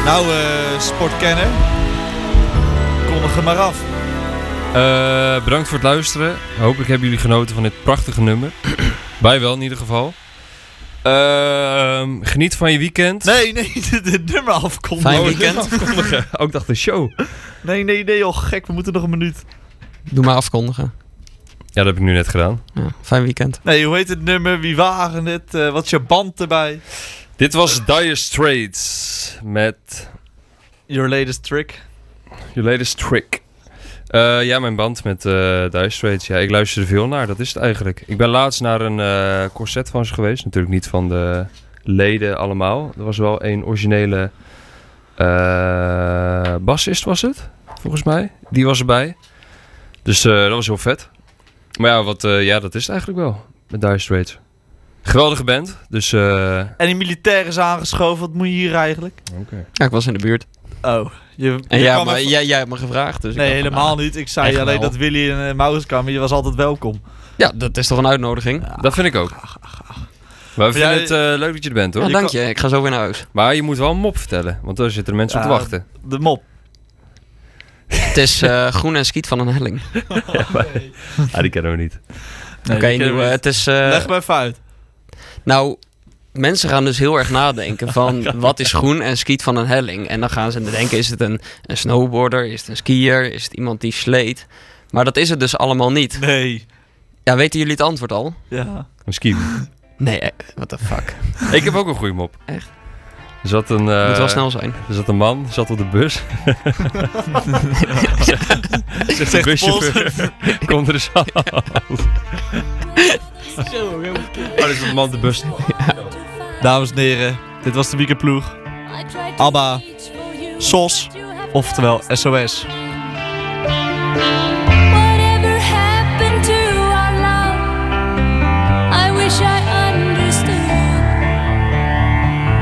Nou, sportkenner. Kondig er maar af. Bedankt voor het luisteren. Hopelijk hebben jullie genoten van dit prachtige nummer. Wij wel in ieder geval. Geniet van je weekend. Nee, de nummer afkondigen. Fijn weekend. Afkondigen. Ook dacht de show. Nee, joh, gek, we moeten nog een minuut. Doe maar afkondigen. Ja, dat heb ik nu net gedaan. Ja, fijn weekend. Nee, hoe heet het nummer? Wie waren het? Wat is je band erbij? Dit was Dire Straits met Your latest trick. Your Latest Trick. Ja, mijn band met Dire Straits. Ja, ik luisterde veel naar, dat is het eigenlijk. Ik ben laatst naar een concert van ze geweest. Natuurlijk niet van de leden allemaal. Er was wel een originele bassist was het, volgens mij. Die was erbij. Dus dat was heel vet. Maar ja, dat is het eigenlijk wel met Dire Straits. Geweldige band. Dus, En die militair is aangeschoven. Wat moet je hier eigenlijk? Okay. Ja, ik was in de buurt. Oh. En ja, maar jij hebt me gevraagd. Dus nee, helemaal niet. Ik zei echt alleen wel. dat Willy en Maurits kwamen. Je was altijd welkom. Ja, dat is toch een uitnodiging? Ja. Dat vind ik ook. Maar we vinden het leuk dat je er bent, hoor. Ja, dank je. Ik ga zo weer naar huis. Maar je moet wel een mop vertellen, want daar zitten mensen op te wachten. De mop. Het is Groen en Skiet van een helling. Ja, die kennen we niet. Nee, Oké, die kennen we niet. het is... Leg me even uit. Nou, mensen gaan dus heel erg nadenken van wat is groen en skiet van een helling. En dan gaan ze denken, is het een snowboarder, is het een skier, is het iemand die sleet. Maar dat is het dus allemaal niet. Nee. Ja, weten jullie het antwoord al? Ja. Een ski. Nee, what the fuck. Ik heb ook een goede mop. Echt? Er zat een, Moet wel snel zijn. Er zat een man, zat op de bus. Zegt de de buschauffeur, komt er eens af. Oh, dat is een man op de bus. Dames en heren, dit was de weekendploeg. ABBA, SOS, oftewel SOS.